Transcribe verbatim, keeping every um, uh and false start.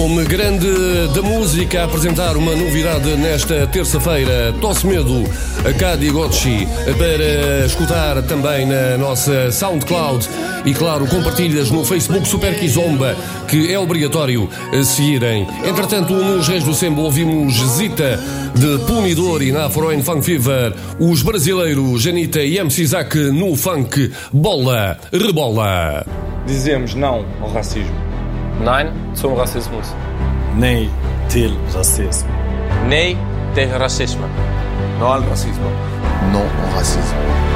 Nome grande da música a apresentar uma novidade nesta terça-feira. Tosse Medo, a Kadi Gotchi, para escutar também na nossa SoundCloud e, claro, compartilhas no Facebook Super Kizomba, que é obrigatório seguirem. Entretanto, nos Reis do Sembo ouvimos Zita de Punidor e na Afroen Funk Fever, os brasileiros Janita e M C Zack no funk Bola Rebola. Dizemos não ao racismo. Nein zum Rassismus. Nej till rasism. Nej till racisme. Não ao racismo. Non au racisme.